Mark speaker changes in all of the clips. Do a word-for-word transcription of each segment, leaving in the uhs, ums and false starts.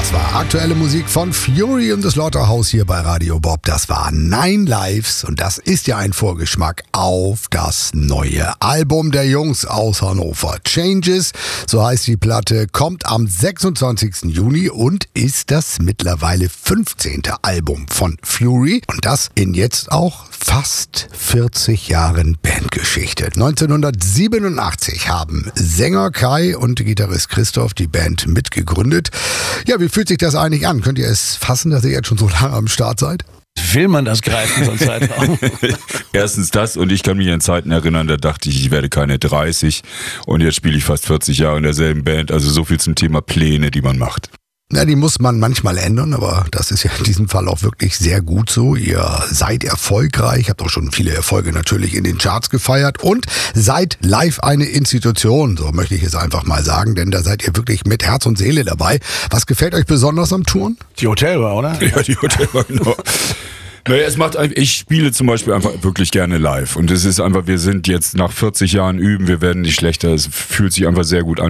Speaker 1: Das war aktuelle Musik von Fury in the Slaughterhouse hier bei Radio Bob. Das war Nine Lives und das ist ja ein Vorgeschmack auf das neue Album der Jungs aus Hannover. Changes, so heißt die Platte, kommt am sechsundzwanzigsten Juni und ist das mittlerweile fünfzehnte Album von Fury. Und das in jetzt auch fast vierzig Jahren Bandgeschichte. neunzehnhundertsiebenundachtzig haben Sänger Kai und Gitarrist Christoph die Band mitgegründet. Ja, wie fühlt sich das eigentlich an? Könnt ihr es fassen, dass ihr jetzt schon so lange am Start seid?
Speaker 2: Will man das greifen, so ein Zeitraum?
Speaker 3: Erstens das, und ich kann mich an Zeiten erinnern, da dachte ich, ich werde keine dreißig und jetzt spiele ich fast vierzig Jahre in derselben Band. Also so viel zum Thema Pläne, die man macht.
Speaker 1: Na, die muss man manchmal ändern, aber das ist ja in diesem Fall auch wirklich sehr gut so. Ihr seid erfolgreich, habt auch schon viele Erfolge natürlich in den Charts gefeiert und seid live eine Institution, so möchte ich es einfach mal sagen, denn da seid ihr wirklich mit Herz und Seele dabei. Was gefällt euch besonders am Touren?
Speaker 2: Die Hotelbar, oder?
Speaker 3: Ja, die Hotelbar, genau. Naja, es macht, ich spiele zum Beispiel einfach wirklich gerne live und es ist einfach, wir sind jetzt nach vierzig Jahren üben, wir werden nicht schlechter, es fühlt sich einfach sehr gut an.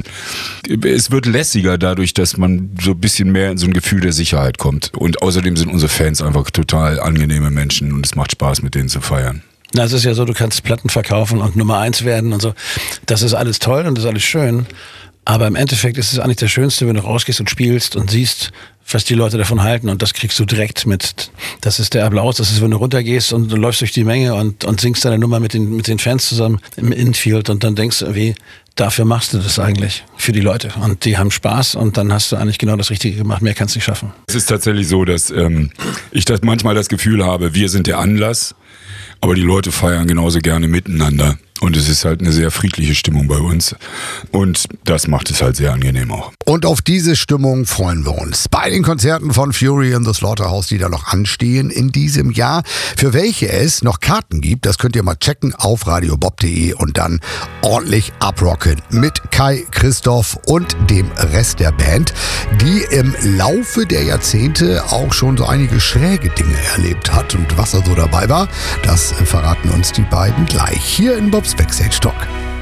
Speaker 3: Es wird lässiger dadurch, dass man so ein bisschen mehr in so ein Gefühl der Sicherheit kommt und außerdem sind unsere Fans einfach total angenehme Menschen und es macht Spaß, mit denen zu feiern.
Speaker 2: Na, es ist ja so, du kannst Platten verkaufen und Nummer eins werden und so. Das ist alles toll und das ist alles schön. Aber im Endeffekt ist es eigentlich das Schönste, wenn du rausgehst und spielst und siehst, was die Leute davon halten. Und das kriegst du direkt mit. Das ist der Applaus. Das ist, wenn du runtergehst und du läufst durch die Menge und, und singst deine Nummer mit den, mit den Fans zusammen im Infield. Und dann denkst du, wie, dafür machst du das eigentlich für die Leute. Und die haben Spaß und dann hast du eigentlich genau das Richtige gemacht. Mehr kannst du nicht schaffen.
Speaker 3: Es ist tatsächlich so, dass ähm, ich das manchmal das Gefühl habe, wir sind der Anlass, aber die Leute feiern genauso gerne miteinander. Und es ist halt eine sehr friedliche Stimmung bei uns. Und das macht es halt sehr angenehm auch.
Speaker 1: Und auf diese Stimmung freuen wir uns. Bei den Konzerten von Fury in the Slaughterhouse, die da noch anstehen in diesem Jahr. Für welche es noch Karten gibt, das könnt ihr mal checken auf radiobob punkt de und dann ordentlich abrocken. Mit Kai, Christoph und dem Rest der Band, die im Laufe der Jahrzehnte auch schon so einige schräge Dinge erlebt hat. Und was da so dabei war, das verraten uns die beiden gleich hier in Bobs Backstage Talk.